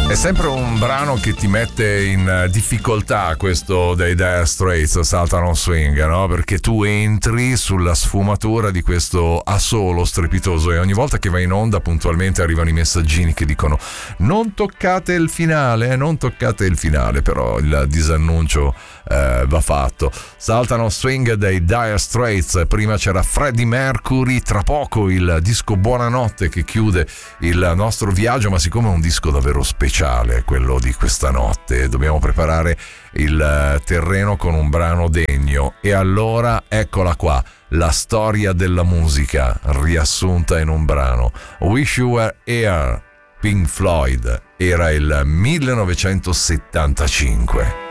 È sempre un brano che ti mette in difficoltà, questo dei Dire Straits, Sultan of Swing, no? Perché tu entri sulla sfumatura di questo assolo strepitoso e ogni volta che vai in onda puntualmente arrivano i messaggini che dicono non toccate il finale, non toccate il finale, però il disannuncio va fatto. Sultan of Swing dei Dire Straits, prima c'era Freddie Mercury, tra poco il disco Buonanotte che chiude il nostro viaggio, ma siccome è un disco davvero speciale, quello di questa notte, dobbiamo preparare il terreno con un brano degno e allora eccola qua, la storia della musica riassunta in un brano. Wish You Were Here, Pink Floyd, era il 1975.